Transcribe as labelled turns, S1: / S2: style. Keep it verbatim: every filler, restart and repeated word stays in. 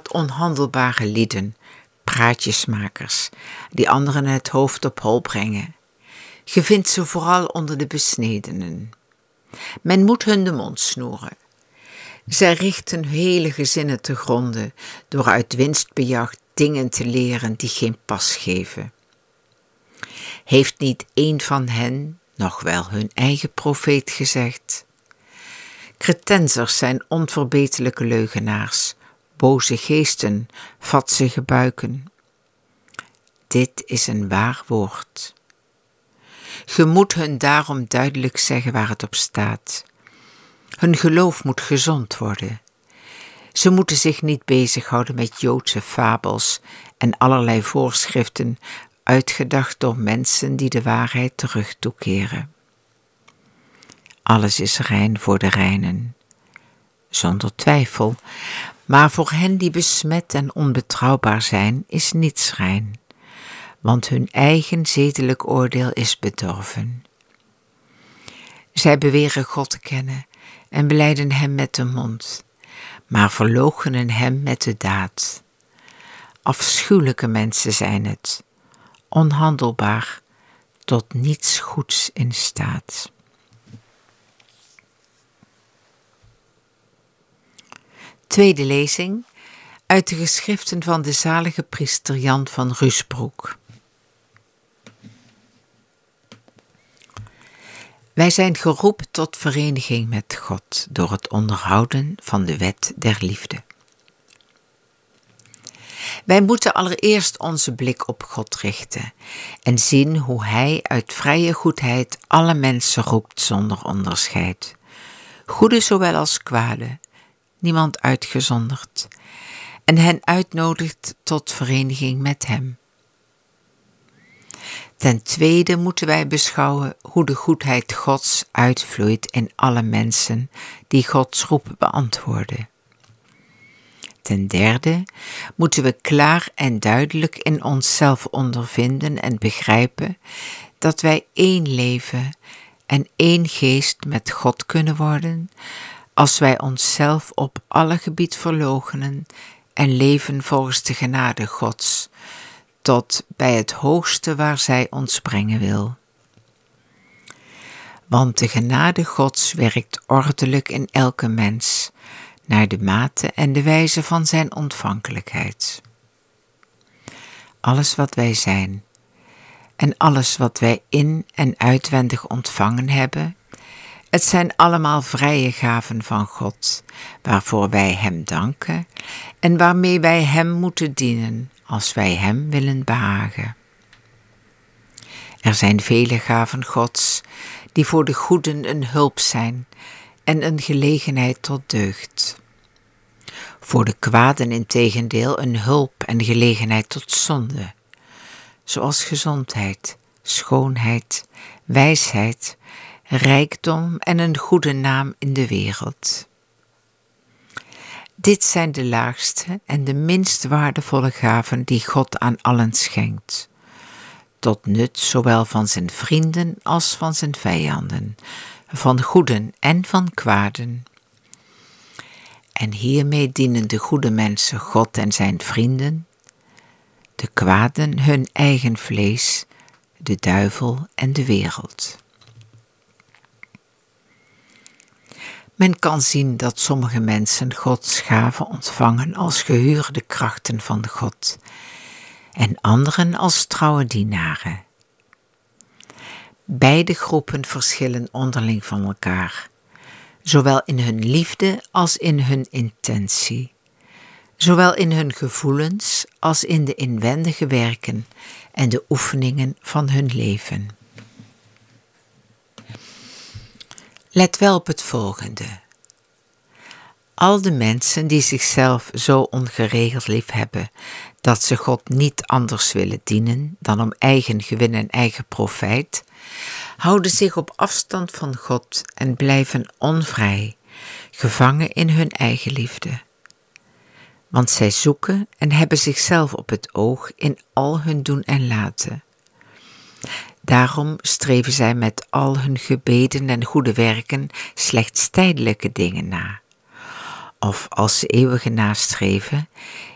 S1: tot onhandelbare lieden, praatjesmakers, die anderen het hoofd op hol brengen. Je vindt ze vooral onder de besnedenen. Men moet hun de mond snoeren. Zij richten hele gezinnen te gronde door uit winstbejag dingen te leren die geen pas geven. Heeft niet één van hen, nog wel hun eigen profeet, gezegd: Cretensers zijn onverbeterlijke leugenaars, boze geesten, vatsige buiken. Dit is een waar woord. Ge moet hun daarom duidelijk zeggen waar het op staat. Hun geloof moet gezond worden. Ze moeten zich niet bezighouden met Joodse fabels en allerlei voorschriften, uitgedacht door mensen die de waarheid terug toekeren. Alles is rein voor de reinen, zonder twijfel, maar voor hen die besmet en onbetrouwbaar zijn, is niets rein, want hun eigen zedelijk oordeel is bedorven. Zij beweren God te kennen en belijden hem met de mond, maar verloochenen hem met de daad. Afschuwelijke mensen zijn het, onhandelbaar, tot niets goeds in staat. Tweede lezing uit de geschriften van de zalige priester Jan van Ruusbroek. Wij zijn geroepen tot vereniging met God door het onderhouden van de wet der liefde. Wij moeten allereerst onze blik op God richten en zien hoe Hij uit vrije goedheid alle mensen roept zonder onderscheid. Goede zowel als kwade, niemand uitgezonderd, en hen uitnodigt tot vereniging met Hem. Ten tweede moeten wij beschouwen hoe de goedheid Gods uitvloeit in alle mensen die Gods roep beantwoorden. Ten derde moeten we klaar en duidelijk in onszelf ondervinden en begrijpen dat wij één leven en één geest met God kunnen worden als wij onszelf op alle gebied verloochenen en leven volgens de genade Gods, tot bij het hoogste waar zij ons brengen wil. Want de genade Gods werkt ordelijk in elke mens, naar de mate en de wijze van zijn ontvankelijkheid. Alles wat wij zijn en alles wat wij in- en uitwendig ontvangen hebben, het zijn allemaal vrije gaven van God, waarvoor wij Hem danken en waarmee wij Hem moeten dienen als wij Hem willen behagen. Er zijn vele gaven Gods die voor de goeden een hulp zijn en een gelegenheid tot deugd. Voor de kwaden integendeel een hulp en gelegenheid tot zonde, zoals gezondheid, schoonheid, wijsheid, rijkdom en een goede naam in de wereld. Dit zijn de laagste en de minst waardevolle gaven die God aan allen schenkt, tot nut zowel van zijn vrienden als van zijn vijanden, van goeden en van kwaden. En hiermee dienen de goede mensen God en zijn vrienden, de kwaden hun eigen vlees, de duivel en de wereld. Men kan zien dat sommige mensen Gods gaven ontvangen als gehuurde krachten van God en anderen als trouwe dienaren. Beide groepen verschillen onderling van elkaar, zowel in hun liefde als in hun intentie, zowel in hun gevoelens als in de inwendige werken en de oefeningen van hun leven. Let wel op het volgende. Al de mensen die zichzelf zo ongeregeld lief hebben dat ze God niet anders willen dienen dan om eigen gewin en eigen profijt, houden zich op afstand van God en blijven onvrij, gevangen in hun eigen liefde. Want zij zoeken en hebben zichzelf op het oog in al hun doen en laten. Daarom streven zij met al hun gebeden en goede werken slechts tijdelijke dingen na. Of als ze eeuwige nastreven,